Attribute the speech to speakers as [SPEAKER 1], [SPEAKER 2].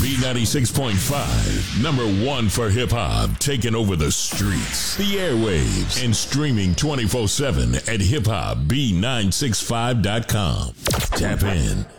[SPEAKER 1] B96.5, number one for hip hop, taking over the streets, the airwaves, and streaming 24/7 at hiphopb965.com. Tap in.